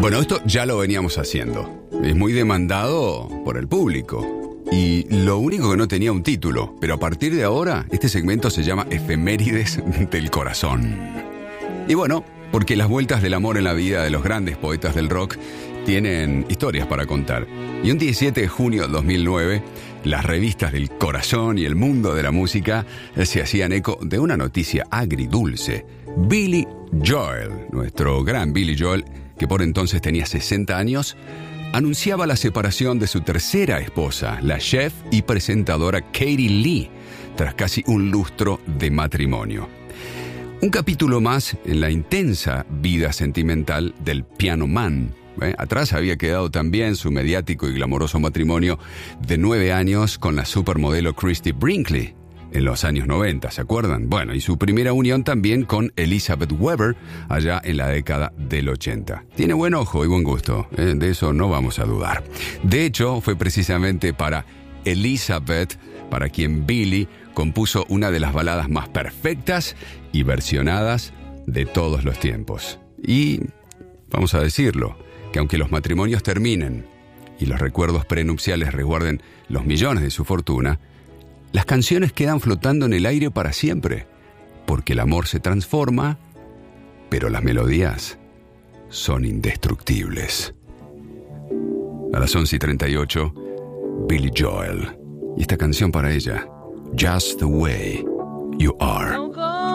Bueno, esto ya lo veníamos haciendo. Es muy demandado por el público. Y lo único que no tenía un título. Pero a partir de ahora, este segmento se llama Efemérides del Corazón. Y bueno, porque las vueltas del amor en la vida de los grandes poetas del rock tienen historias para contar. Y un 17 de junio de 2009, las revistas del corazón y el mundo de la música se hacían eco de una noticia agridulce. Billy Joel, nuestro gran Billy Joel, que por entonces tenía 60 años, anunciaba la separación de su tercera esposa, la chef y presentadora Katie Lee, tras casi un lustro de matrimonio. Un capítulo más en la intensa vida sentimental del Piano Man. Atrás había quedado también su mediático y glamoroso matrimonio de 9 años con la supermodelo Christie Brinkley en los años 90, ¿se acuerdan? Bueno, y su primera unión también con Elizabeth Weber allá en la década del 80. Tiene buen ojo y buen gusto, de eso no vamos a dudar. De hecho, fue precisamente para Elizabeth para quien Billy compuso una de las baladas más perfectas y versionadas de todos los tiempos. Y vamos a decirlo, que aunque los matrimonios terminen y los recuerdos prenupciales resguarden los millones de su fortuna, las canciones quedan flotando en el aire para siempre, porque el amor se transforma, pero las melodías son indestructibles. A las 11:38, Billy Joel, y esta canción para ella, Just the Way You Are.